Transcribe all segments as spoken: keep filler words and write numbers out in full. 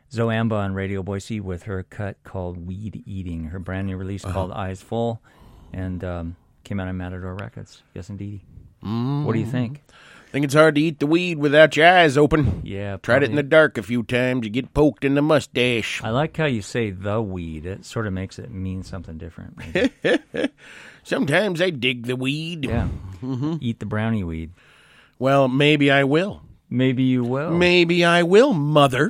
Zoamba on Radio Boise with her cut called Weed Eating, her brand new release uh-huh. called Eyes Full, and um, came out on Matador Records. Yes, indeed. Mm. What do you think? I think it's hard to eat the weed without your eyes open. Yeah, Tried it in the dark a few times. You get poked in the mustache. I like how you say the weed. It sort of makes it mean something different. Sometimes I dig the weed. Yeah. Mm-hmm. Eat the brownie weed. Well, maybe I will. Maybe you will. Maybe I will, mother.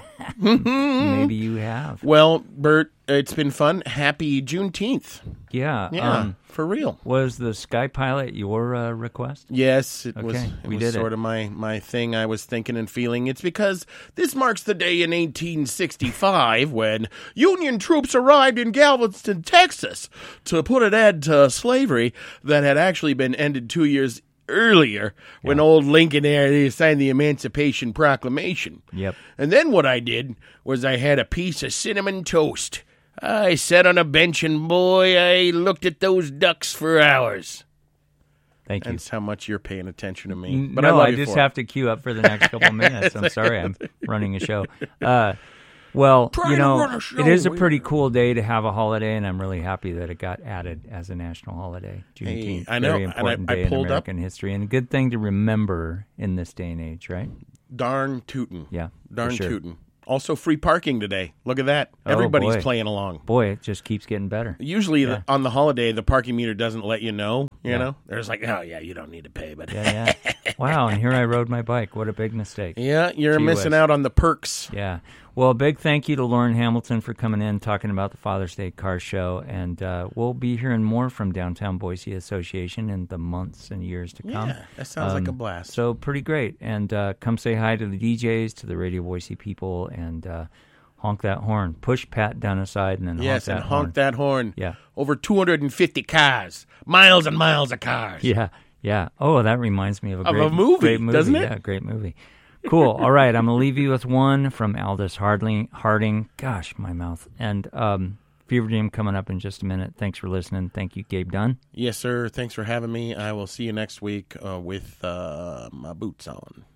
Maybe you have. Well, Bert, it's been fun. Happy Juneteenth. Yeah. Yeah, um, for real. Was the Sky Pilot your uh, request? Yes, it okay, was, it we was did sort it. of my, my thing I was thinking and feeling. It's because this marks the day in eighteen sixty-five when Union troops arrived in Galveston, Texas to put an end to slavery that had actually been ended two years earlier when yeah. old Lincoln there signed the Emancipation Proclamation. Yep. And then what I did was I had a piece of cinnamon toast. I sat on a bench and, boy, I looked at those ducks for hours. Thank you. That's how much you're paying attention to me. But no, I, I just have to queue up for the next couple minutes. I'm sorry, I'm running a show. Uh, well, Try you know, it is a we... pretty cool day to have a holiday, and I'm really happy that it got added as a national holiday. Juneteenth, hey, I know. Very important and I, day I pulled in American up. history, and a good thing to remember in this day and age, right? Darn tootin'. Yeah, Darn sure. tootin'. Also free parking today. Look at that. Oh, Everybody's boy. playing along. Boy, it just keeps getting better. Usually yeah. the, on the holiday, the parking meter doesn't let you know, you yeah. know? There's like, oh, yeah, you don't need to pay. But yeah, yeah. Wow, and here I rode my bike. What a big mistake. Yeah, you're Gee missing whiz. out on the perks. Yeah. Well, a big thank you to Lauren Hamilton for coming in, talking about the Father's Day Car Show. And uh, we'll be hearing more from Downtown Boise Association in the months and years to come. Yeah, that sounds um, like a blast. So pretty great. And uh, come say hi to the D Js, to the Radio Boise people, and uh, honk that horn. Push Pat down aside and then yes, honk that and horn. honk that horn. Yeah. Over two hundred fifty cars. Miles and miles of cars. Yeah, yeah. Oh, that reminds me of a, of great, a movie, great movie, doesn't it? Yeah, great movie. Cool. All right, I'm going to leave you with one from Aldous Harding. Harding. Gosh, my mouth. And um, Fever Dream coming up in just a minute. Thanks for listening. Thank you, Gabe Dunn. Yes, sir. Thanks for having me. I will see you next week uh, with uh, my boots on.